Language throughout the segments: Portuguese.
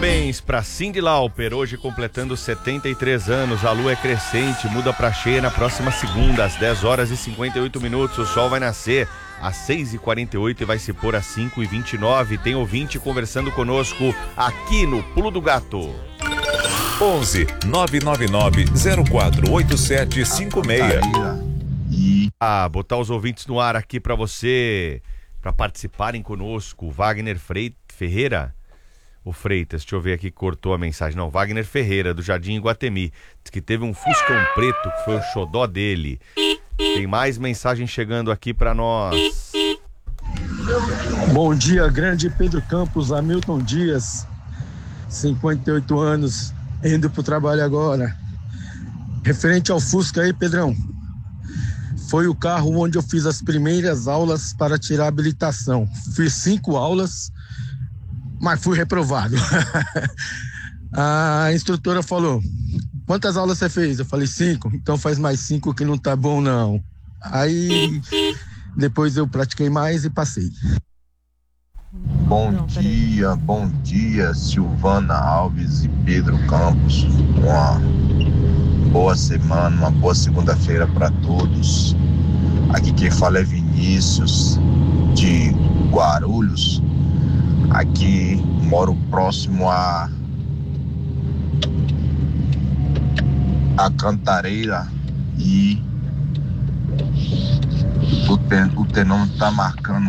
Parabéns para Cyndi Lauper, hoje completando 73 anos. A lua é crescente, muda para cheia na próxima segunda, às 10 horas e 58 minutos. O sol vai nascer às 6h48 e vai se pôr às 5h29. Tem ouvinte conversando conosco aqui no Pulo do Gato. 11 999 048756. Botar os ouvintes no ar aqui para você, para participarem conosco. Wagner Ferreira, o Freitas, deixa eu ver aqui, cortou a mensagem. Não, Wagner Ferreira, do Jardim Iguatemi, diz que teve um Fuscão preto, que foi o xodó dele. Tem mais mensagem chegando aqui para nós. Bom dia, grande Pedro Campos, Hamilton Dias, 58 anos, indo pro trabalho agora. Referente ao Fusca aí, Pedrão, foi o carro onde eu fiz as primeiras aulas para tirar a habilitação. Fiz 5 aulas, mas fui reprovado. A instrutora falou: quantas aulas você fez? Eu falei 5, então faz mais 5 que não tá bom não. Aí depois eu pratiquei mais e passei. Bom dia, Silvana Alves e Pedro Campos. Uma boa semana, uma boa segunda-feira para todos. Aqui quem fala é Vinícius, de Guarulhos. Aqui moro próximo a Cantareira e o termômetro tá marcando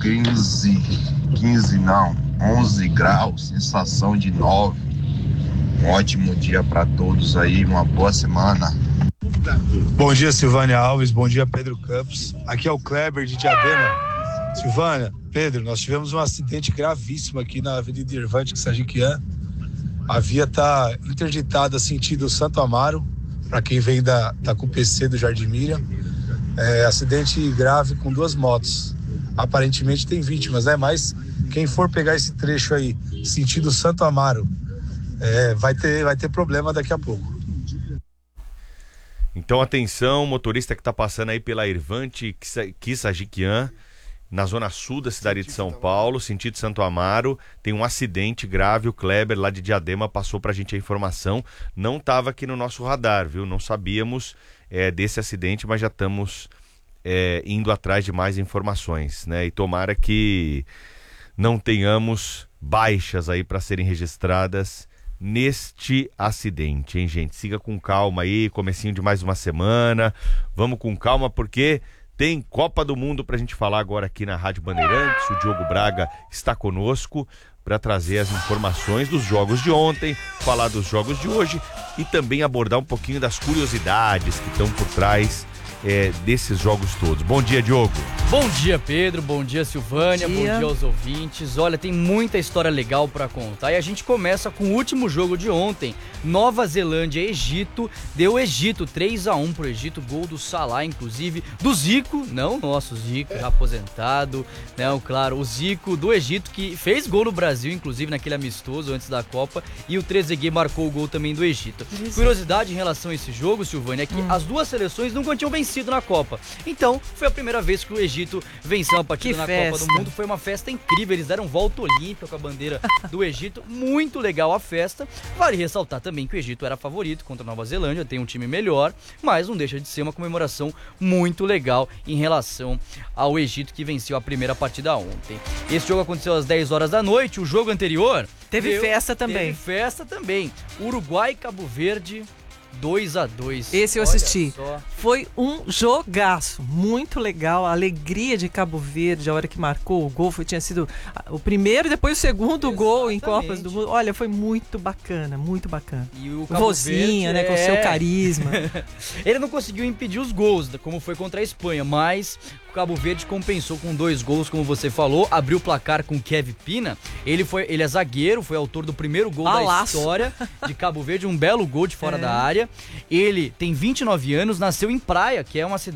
11 graus, sensação de 9. Um ótimo dia para todos aí, uma boa semana. Bom dia, Silvânia Alves, bom dia, Pedro Campos. Aqui é o Kleber de Diadema. Silvânia, Pedro, nós tivemos um acidente gravíssimo aqui na Avenida Irvante Quissajiquian. A via está interditada sentido Santo Amaro, para quem vem da CUPC do Jardim Miriam. Acidente grave com 2 motos. Aparentemente tem vítimas, né? Mas quem for pegar esse trecho aí, sentido Santo Amaro, vai ter problema daqui a pouco. Então atenção, motorista que está passando aí pela Irvante Quissajiquian, na zona sul da cidade de São Paulo, sentido Santo Amaro, tem um acidente grave. O Kleber lá de Diadema passou pra gente a informação, não estava aqui no nosso radar, viu? Não sabíamos desse acidente, mas já estamos indo atrás de mais informações, né? E tomara que não tenhamos baixas aí para serem registradas neste acidente, hein, gente? Siga com calma aí, comecinho de mais uma semana, vamos com calma porque tem Copa do Mundo pra gente falar agora aqui na Rádio Bandeirantes. O Diogo Braga está conosco para trazer as informações dos jogos de ontem, falar dos jogos de hoje e também abordar um pouquinho das curiosidades que estão por trás desses jogos todos. Bom dia, Diogo. Bom dia, Pedro. Bom dia, Silvânia. Bom dia aos ouvintes. Olha, tem muita história legal pra contar e a gente começa com o último jogo de ontem. Nova Zelândia e Egito. Deu Egito 3-1 pro Egito. Gol do Salah, inclusive. Do Zico, não nosso Zico, já aposentado. Não, claro, o Zico do Egito, que fez gol no Brasil, inclusive naquele amistoso antes da Copa. E o Trezeguet marcou o gol também do Egito. Curiosidade em relação a esse jogo, Silvânia, é que as duas seleções nunca tinham vencido na Copa. Então, foi a primeira vez que o Egito venceu uma partida na Copa do Mundo. Foi uma festa incrível, eles deram volta olímpica com a bandeira do Egito. Muito legal a festa. Vale ressaltar também que o Egito era favorito contra a Nova Zelândia, tem um time melhor, mas não deixa de ser uma comemoração muito legal em relação ao Egito, que venceu a primeira partida ontem. Esse jogo aconteceu às 10 horas da noite. O jogo anterior teve festa também. Uruguai e Cabo Verde 2-2. Esse eu assisti. Foi um jogaço, muito legal. A alegria de Cabo Verde, a hora que marcou o gol, tinha sido o primeiro e depois o segundo gol em Copas do Mundo. Olha, foi muito bacana, muito bacana. E o Vozinha, né, com seu carisma. Ele não conseguiu impedir os gols, como foi contra a Espanha, mas o Cabo Verde compensou com 2 gols, como você falou, abriu o placar com o Kevin Pina. Ele é zagueiro, foi autor do primeiro gol da história de Cabo Verde, um belo gol de fora da área. Ele tem 29 anos, nasceu em Praia, que é uma cidade